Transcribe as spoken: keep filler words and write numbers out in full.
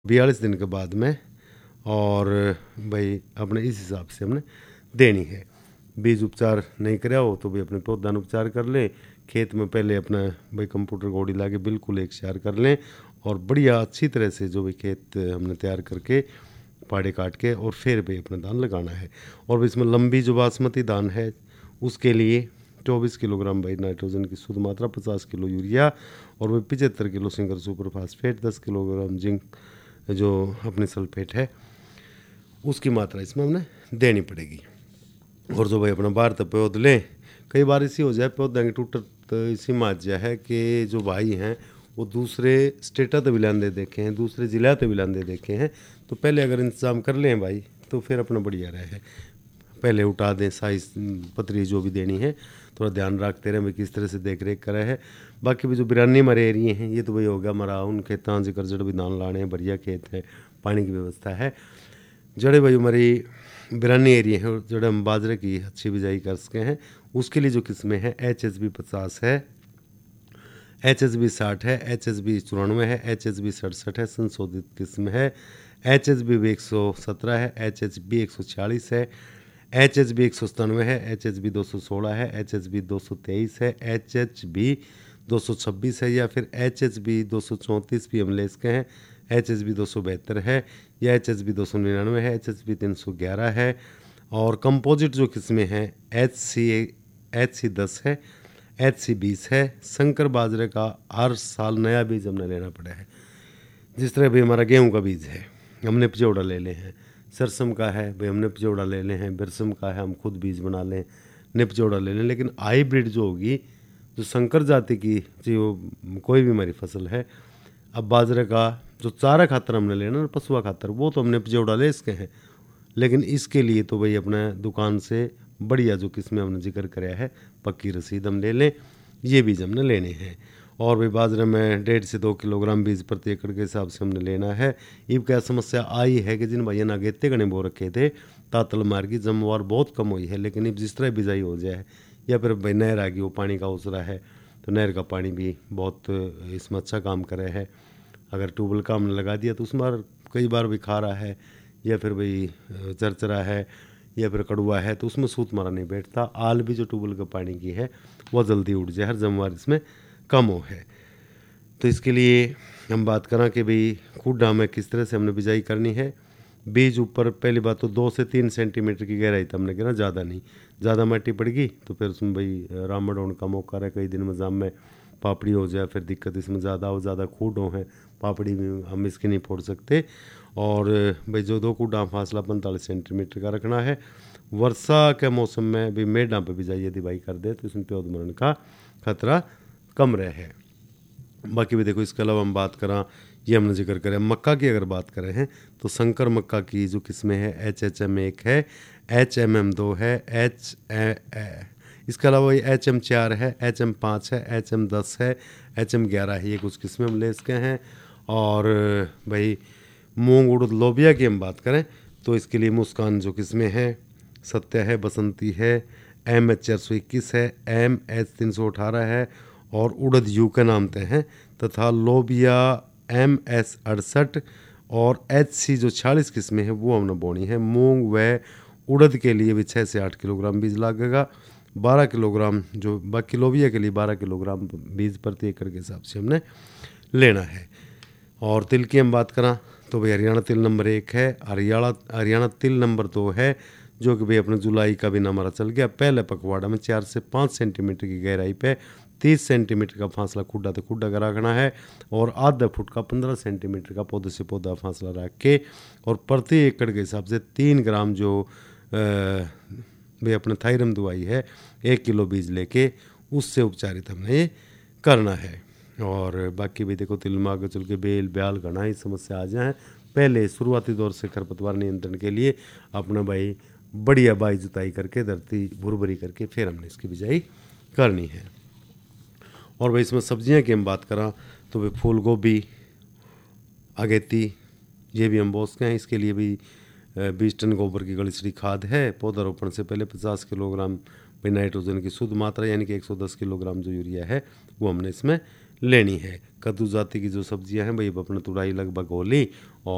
बयालीस दिन के बाद में, और भाई अपने इस हिसाब से हमने देनी है। बीज उपचार नहीं कराया हो तो भाई अपने पौधान उपचार कर लें। खेत में पहले अपना भाई कंप्यूटर घोड़ी ला के बिल्कुल एक शेयर कर लें, और बढ़िया अच्छी तरह से जो भी खेत हमने तैयार करके पाड़े काट के और फिर भी अपना धान लगाना है। और इसमें लंबी जो बासमती धान है उसके लिए चौबीस किलोग्राम भाई नाइट्रोजन की शुद्ध मात्रा, पचास किलो यूरिया और वही पचहत्तर किलो सिंगर सुपर फास्फेट, दस किलोग्राम जिंक जो अपनी सल्फेट है उसकी मात्रा इसमें हमने देनी पड़ेगी। और जो भाई अपना बाहर तक पौध लें, कई बार इसी हो जाए पौधा की टूट तो इसी माज्या है कि जो भाई हैं वो दूसरे स्टेटा तो बिलांदे देखे हैं, दूसरे ज़िला तो बिलांदे देखे हैं, तो पहले अगर इंतज़ाम कर लें भाई तो फिर अपना बढ़िया रहे। पहले उठा दें, साइज पतरी जो भी देनी है थोड़ा ध्यान रखते रहें भाई किस तरह से देख रेख करे है। बाकी भी जो बिरानी हमारे एरिए हैं ये तो भाई हो गया हमारा उन खेतों से करजड़ भी धान लाने हैं, बढ़िया खेत है, पानी की व्यवस्था है। जड़े भाई हमारी बिरानी एरिए हैं जड़े हम बाजरे की अच्छी बिजाई कर सके हैं, उसके लिए जो किस्में हैं एच एस बी पचास है, एच एस बी साठ है, एच एस बी चौरानवे है, एच एस बी सड़सठ है, संशोधित किस्म है, एच एस बी एक सौ सत्रह है, एच एच बी एक सौ छियालीस है, एच एच बी एक सौ सतानवे है, एच एच बी दो सौ सोलह है, एच एच बी दो सौ तेईस है, एच एच बी दो सौ छब्बीस है, या फिर एच एच बी दो सौ चौंतीस भी हम ले सके हैं, एच एच बी दो सौ बहत्तर है, या एच एच बी दो सौ निन्यानवे है, एच एच बी तीन सौ ग्यारह है। और कंपोजिट जो किस्में हैं एच सी एच सी दस है, एच सी बीस है। शंकर बाजरे का हर साल नया बीज हमने लेना पड़ा है। जिस तरह भाई हमारा गेहूं का बीज है हमने पिचौड़ा ले ले हैं, सरसम का है भाई हमने पिचौड़ा ले लें हैं, बिरसम का है हम खुद बीज बना लें, ने पिचौड़ा ले लें। लेकिन हाईब्रिड जो होगी, जो शंकर जाति की जो कोई भी हमारी फसल है, अब बाजरे का जो चारा खातर हमने लेना ना पशुआ खातर, वो तो हमने पिचौड़ा ले इसके हैं। लेकिन इसके लिए तो भाई अपने दुकान से बढ़िया जो किस्में हमने जिक्र कराया है पक्की रसीद हम ले लें, ये बीज हमने लेने हैं। और भाई बाजरे में डेढ़ से दो किलोग्राम बीज प्रति एकड़ के हिसाब से हमने लेना है। इब क्या समस्या आई है कि जिन भाइयों ने अगेते गणे बो रखे थे तातल मार की जमवार बहुत कम हुई है, लेकिन अब जिस तरह बिजाई हो जाए या फिर भाई नहर आ गई, वो पानी का उसरा है तो नहर का पानी भी बहुत इसमें अच्छा काम करे है। अगर ट्यूबवेल का हमने लगा दिया तो उसमें कई बार भी खा रहा है या फिर भाई चरचरा है या फिर कड़ुआ है तो उसमें सूत मारा नहीं बैठता। आल भी जो ट्यूबवेल का पानी की है वह जल्दी उठ जाए, हर जमवार इसमें कम हो है। तो इसके लिए हम बात करें कि भाई खुड्डा में किस तरह से हमने बिजाई करनी है। बीज ऊपर पहली बात तो दो से तीन सेंटीमीटर की गहराई तो हमने कहना, ज़्यादा नहीं, ज़्यादा मिट्टी पड़ गई तो फिर उसमें भाई रामड़ होने का मौका रहे, कई दिन में जाम में पापड़ी हो जाए, फिर दिक्कत इसमें ज़्यादा हो, ज़्यादा खूड हो है पापड़ी में हम इसकी नहीं फोड़ सकते। और भाई जो दो खुड्डा फासला पैंतालीस सेंटीमीटर का रखना है। वर्षा के मौसम में भी मेडा पर बिजाई यदि भाई कर दे तो इसमें पौध मरण का खतरा कम रहे। बाकी भी देखो इसके अलावा हम बात करें, ये हमने जिक्र करें मक्का की अगर बात करें हैं तो शंकर मक्का की जो किस्में हैं एच एच एम एक है, एच एम एम दो है, एच इसके अलावा ये एच एम चार है, एच एम पाँच है, एच एम दस है, एच एम ग्यारह है, ये कुछ किस्में हम ले इसके हैं। और भाई मूंग उड़द लोबिया की हम बात करें तो इसके लिए मुस्कान जो किस्में हैं सत्य है, बसंती है, एम एच चार सौ इक्कीस है, एम एच तीन सौ अठारह है और उड़द यू के नाम ते हैं, तथा लोबिया एम एस अड़सठ और एच सी जो छियालीस किस्में हैं वो हमने बोनी है। मूंग व उड़द के लिए भी छः से आठ किलोग्राम बीज लगेगा, बारह किलोग्राम जो बाकी लोबिया के लिए बारह किलोग्राम बीज प्रति एकड़ के हिसाब से हमने लेना है। और तिल की हम बात करें तो भाई हरियाणा तिल नंबर एक है, हरियाणा हरियाणा तिल नंबर दो है जो कि भाई अपने जुलाई का भी हमारा चल गया। पहले पखवाड़ा में चार से पाँच सेंटीमीटर की गहराई पे तीस सेंटीमीटर का फासला खुड्डा तो खुड्डा का रखना है, और आधा फुट का पंद्रह सेंटीमीटर का पौधे से पौधा फासला रख के, और प्रति एकड़ के हिसाब से तीन ग्राम जो भाई अपने थायरम दवाई है एक किलो बीज लेके उससे उपचारित हमने ये करना है। और बाकी भी देखो तिल में आगे चल के बेल ब्याल घना ही समस्या आ जाए, पहले शुरुआती दौर से खरपतवार नियंत्रण के लिए अपना भाई बढ़िया बाई जुताई करके धरती भुरभुरी करके फिर हमने इसकी बिजाई करनी है। और भाई इसमें सब्जियां की हम बात करें तो भाई फूल गोभी, अगेती, ये भी हम बोसते हैं। इसके लिए भी बीस टन गोबर की गलीसड़ी खाद है। पौधारोपण से पहले पचास किलोग्राम भाई नाइट्रोजन की शुद्ध मात्रा यानी कि एक सौ दस किलोग्राम जो यूरिया है वो हमने इसमें लेनी है। कद्दू जाति की जो सब्जियां हैं भाई अपने तुड़ाई लगभग होली और